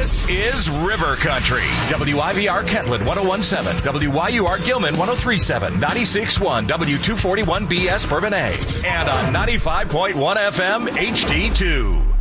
This is River Country. WIVR Kentland 101.7, WYUR Gilman 103.7, 96.1, W241BS Bourbonnais, and on 95.1 FM HD2.